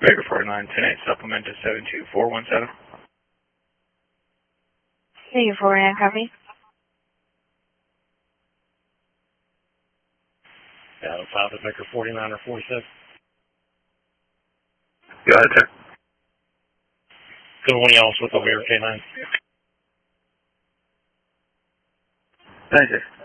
Baker 4910 supplement to 72417. Baker 49, copy. Yeah, 5 to Baker 49 or 46. Go ahead, sir. Good one, y'all. Switch over here, K9. Thank you.